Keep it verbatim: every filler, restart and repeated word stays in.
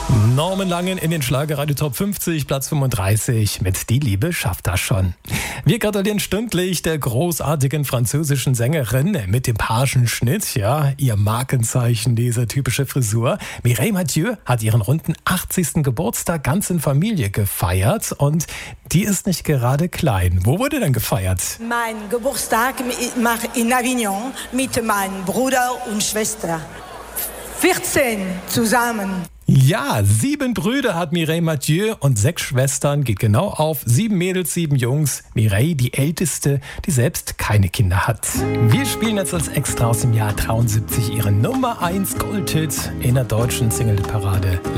Norman Langen in den Schlagerradio Top fünfzig, Platz fünfunddreißig mit Die Liebe schafft das schon. Wir gratulieren stündlich der großartigen französischen Sängerin mit dem Pagenschnitt, ja, ihr Markenzeichen, diese typische Frisur. Mireille Mathieu hat ihren runden achtzigsten Geburtstag ganz in Familie gefeiert und die ist nicht gerade klein. Wo wurde denn gefeiert? Mein Geburtstag in Avignon mit meinem Bruder und Schwester. vierzehn zusammen. Ja, sieben Brüder hat Mireille Mathieu und sechs Schwestern, geht genau auf. Sieben Mädels, sieben Jungs. Mireille, die Älteste, die selbst keine Kinder hat. Wir spielen jetzt als Extra aus dem Jahr dreiundsiebzig ihren Nummer eins Goldhit in der deutschen Single-Parade.